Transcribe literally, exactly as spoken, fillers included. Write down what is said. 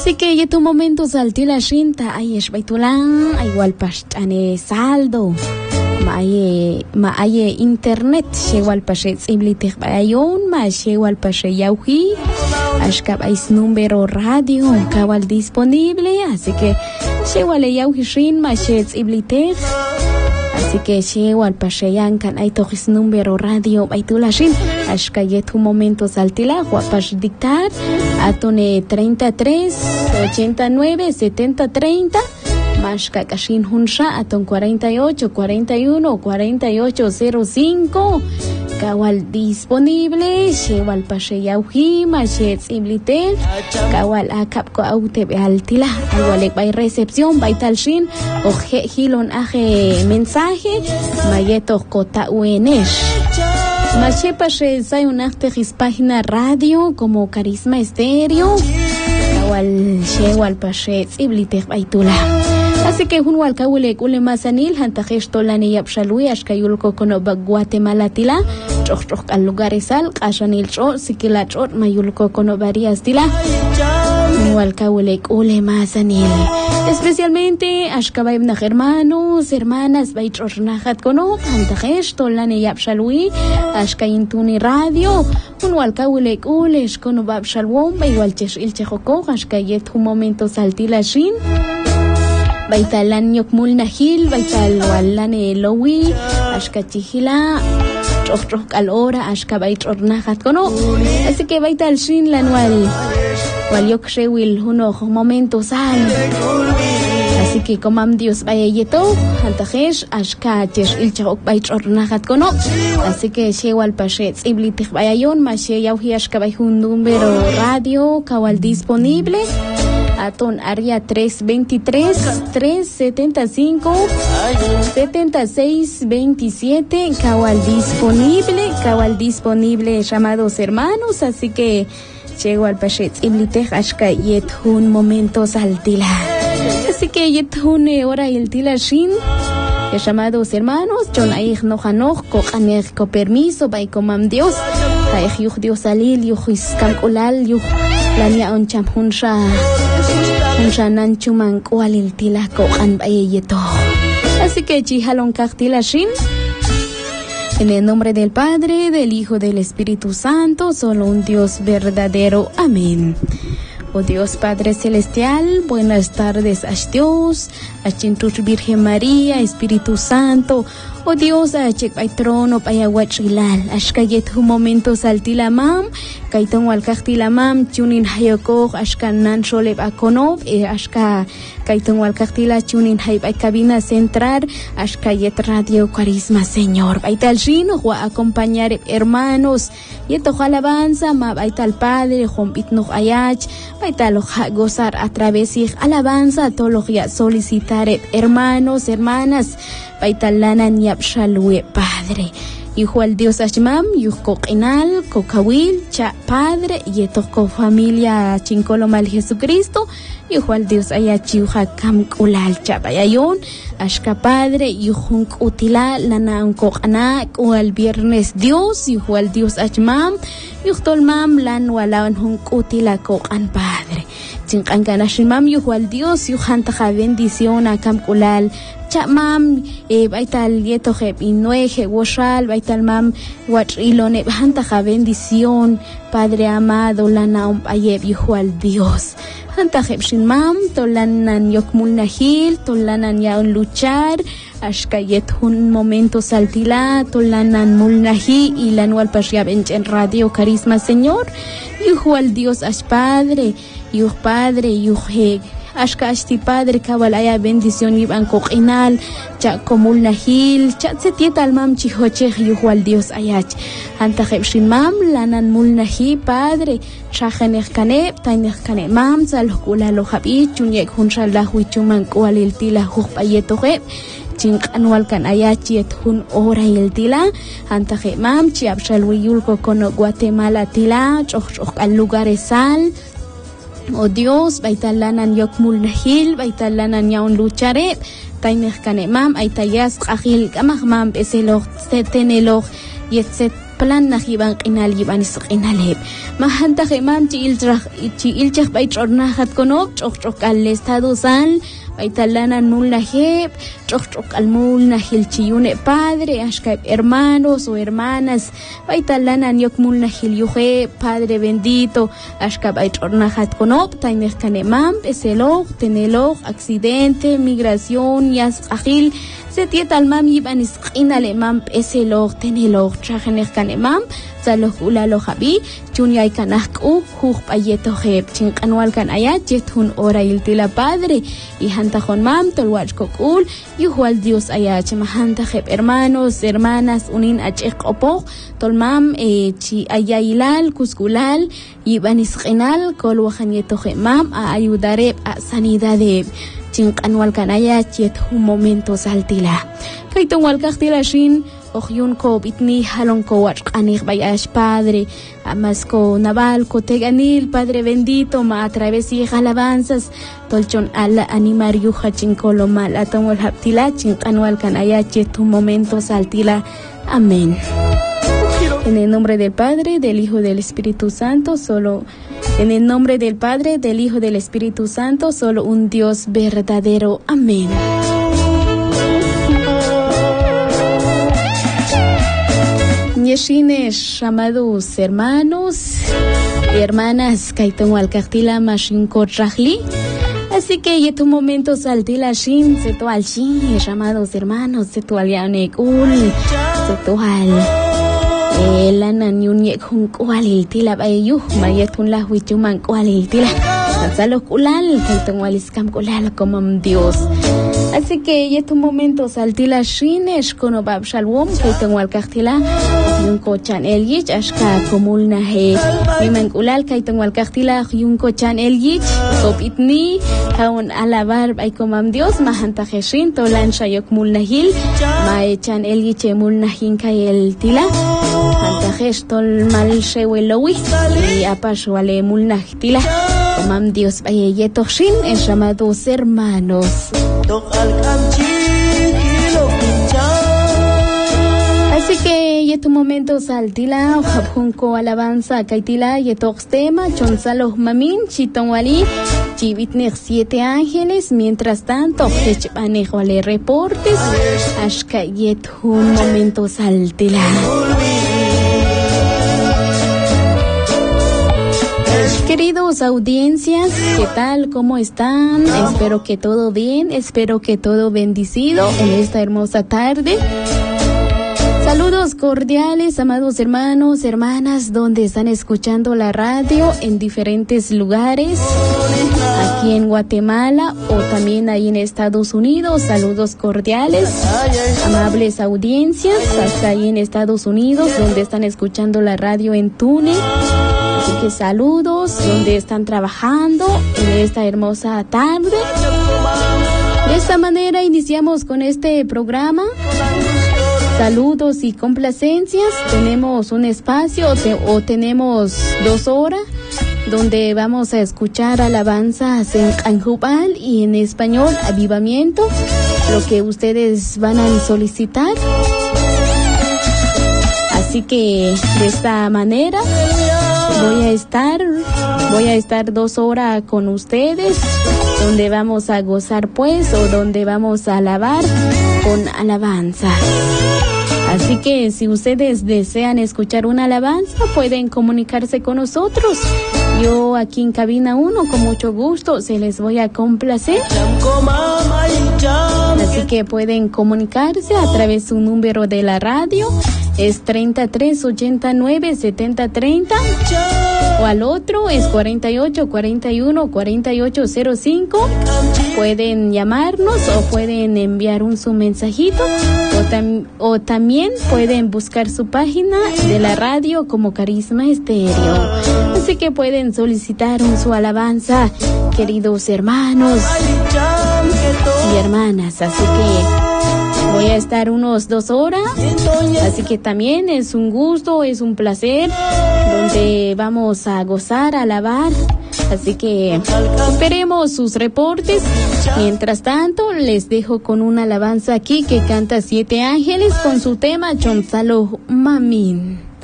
Así que ya tu momento saltí la shinta, ay es baitulán, ay igual pastane saldo, ma ay ma ay internet, igual pashet iblitech bayon, ma igual pashe yauhi, ashkab ay número radio, kawal disponible, así que igual yauhi shin ma shet iblitech. Así que igual pasheyan kan ay tohis número radio baitulashin ashkayet un momento saltila guapas dictar atone treinta y tres ochenta y nueve setenta treinta mashka kashin hunsha aton cuarenta y ocho cuarenta y uno cuarenta y ocho cero cinco kawal disponible igual pasheyauhi mashet iblitel kawal akap ko aute altila igual bay recepción baitalshin oje hilon aje mensaje mayeto kota uenesh mache pashe sayunarte his página radio como Carisma Estéreo kawal igual pashe iblitel baitula. Así que un walkawule kule masanil hantajesh tolani yapshalui ashkayulko kono Guatemala tila choch choch al lugares al kashanil cho sikila cho mayulko kono varias tila un walkawule kule masanil especialmente ashkabayb na hermanos hermanas bay choch nahat kono hantajesh tolani yapshalui ashkayintuni radio un walkawule kule kono babshalwom bay walchesh ilchejoko ashkayet un momento saltila shin baitalan yokmul nahil baital walan elowi ashkachihila choch choch al hora ashkabait ornahat kono así que baital shin lanual wal yokrewil uno momento sal así que comam Dios bayeto antajesh ashkachesh ilchok bait ornahat kono así que shewal pashet iblitich bayayon mashe yauhi ashkabay un número radio kawal disponible Aton área tres veintitrés tres setenta y cinco setenta y seis veintisiete Kawal disponible Kawal disponible llamados hermanos así que llego al pachet iblitech ashka yet un momento saltila así que yet un hora el tila shin llamados hermanos John aig no hanoj ko aner ko permiso bay comam Dios aig yuh Dios salil yuh iskam ulal yuh lania on cham hunsha Unshanan chuman kualil tila ko an bayeto. Así que chihalon kaktila shin. En el nombre del Padre, del Hijo, del Espíritu Santo, solo un Dios verdadero. Amén. Oh Dios Padre Celestial, buenas tardes a Dios, a Chintuch Virgen María, Espíritu Santo. Oh Dios, a chek bay trono payawachilal, ashkayet un momento saltila mam, kaiton walkaktila mam, chunin hayoko, ashkan sholeb akonov, e ashka kaiton walkaktila chunin hayb ay cabina central, ashkayet radio Carisma Señor. Baital shino, wa acompañar hermanos, yeto alabanza, ma baital Padre, jompit no ayach, baital gozar a través de alabanza, tología solicitar hermanos, hermanas, baitalanan yapshalue Padre. Hijo al Dios Ashmam, yuko inal, kokawil, cha Padre, y toko familia chincolomal Jesucristo, hijo al Dios ayachiuja kam kulal cha bayayon, ashka Padre, yuhun utilal, nana un kokana, al viernes Dios, hijo al Dios Ashmam, yuhtol mam, lan walawan hun utila kokan Padre. Chinkankan Ashmam, yuho al Dios, yuhantaja bendición a kam kulal, cha mam eh, baital yeto jeb inueje woshal baital mam wat ilone hantaja bendición Padre amado lana um ayeb yuhu al Dios hanta jeb shin mam tolanan yokmul nahil tolanan yaun luchar ashka yet un momento saltila tolanan mulnahi y la anual pashiab en radio Carisma Señor yuhu al Dios ash Padre yuh Padre yuh ashka ashti Padre kawalaya bendición iban koqinal cha komul nahil cha setiet almam chihoche yuhu al Dios ayach anta jebshin mam lanan mul nahi Padre chajenej kane tainej kane mam salhkula lo habi chunyek hunshal la huichuman kwalil tila hupayето heb chinqanwal kan ayach yet hun ora il tila anta je mam chi abshalwiyulko kono Guatemala tila choch choch al lugares sal. Oh Dios, baitalanan yokmul nahil, baitalanan yaun lucharet, taineh kanemam, aitayas, ahil, kamahmam, beseloj, seteneloj, yetset plan na hiban qinal yibanis qinaleb mahanta khimam chi iltrah chi ilchah bay chornahat konob choq choq al estado sal baitalanan mulaheb choq choq al mulna hilchiyune padre ashkab hermanos o hermanas baitalanan yok mulna hilyuhe padre bendito ashkab ay chornahat konob tayner kanemam eselog tenelog accidente migración yas agil se tiet al mam yibanis qinale mam eselog tenelog chagener kanemam zaloh ulalo habi chunyay kanahku huk payeto heb chinqanwal kan ayat jetun ora iltila padre y hanta con mam tolwach kokul yuhwal dios ayat mahanta heb hermanos hermanas unin achq opo tolmam e chi ayailal kuskulal yibanis qinal kol wahanieto heb mam a ayudare a sanidade chinqanwal kan ayat jetun momentos altila kaiton wal kahtila shin Ohyun ko bitni halon ko wachqanig bayash padre amasco naval ko teganil padre bendito ma a través de alabanzas tolchon ala animar yuha chinkolo mal atomol haptila chinqanwal kanaya chetu momentos altila amén. En el nombre del Padre, del Hijo y del Espíritu Santo, solo en el nombre del Padre, del Hijo y del Espíritu Santo, solo un Dios verdadero. Amén. Yeshines, amados hermanos y hermanas, Kaiton Walkachtila Mashinko Rajli. Así que y tu momento saltila shin, se to al shin, amados hermanos, se to al yanekul, se to al elanan yunyek hun kualil tila bayu, mayetun la huichuman kualil tila. Salo kulal, Kaiton Waliskam kulal como Dios. Así que y tu momento saltila shines kono bab shalom Kaiton Walkachtila. Yunko chan eljich ashka komulna he miman kulal Kaiton Walkachtila yunko chan eljich sopitni kaun alabar ay komam Dios mahanta jeshin tolan shayok mulna hil ma chan eljich mulna hinka el tila hanta jesh tol mal shewelowi y apash wale mulna tila komam Dios baye yeto shin es llamados hermanos. Así que y tu momento saltila habjunko alabanza kaitila y tema chonsalos mamin chitonwali chivitner siete ángeles. Mientras tanto wale reportes ashka yet un momento saltila. Queridos audiencias, ¿qué tal? ¿Cómo están? Espero que todo bien, espero que todo bendecido en esta hermosa tarde. Saludos cordiales, amados hermanos, hermanas, donde están escuchando la radio en diferentes lugares, aquí en Guatemala o también ahí en Estados Unidos. Saludos cordiales, amables audiencias, hasta ahí en Estados Unidos, donde están escuchando la radio en TuneIn. Así que saludos, donde están trabajando en esta hermosa tarde. De esta manera iniciamos con este programa. Saludos y complacencias. Tenemos un espacio te, o tenemos dos horas donde vamos a escuchar alabanzas en Canjubal y en español, avivamiento, lo que ustedes van a solicitar. Así que de esta manera voy a estar, voy a estar dos horas con ustedes, donde vamos a gozar pues, o donde vamos a alabar con alabanza. Así que si ustedes desean escuchar una alabanza, pueden comunicarse con nosotros. Yo aquí en cabina uno, con mucho gusto, se les voy a complacer. Así que pueden comunicarse a través de un número de la radio. Es treinta y tres ochenta y nueve setenta treinta. O al otro es cuarenta y ocho cuarenta y uno cuarenta y ocho cero cinco. Pueden llamarnos o pueden enviar un su mensajito o, tam, o también pueden buscar su página de la radio como Carisma Estéreo. Así que pueden solicitar un su alabanza, queridos hermanos y hermanas. Así que voy a estar unos dos horas, así que también es un gusto, es un placer, donde vamos a gozar, a alabar. Así que esperemos sus reportes. Mientras tanto, les dejo con una alabanza aquí que canta Siete Ángeles con su tema Chonzalo Mamin.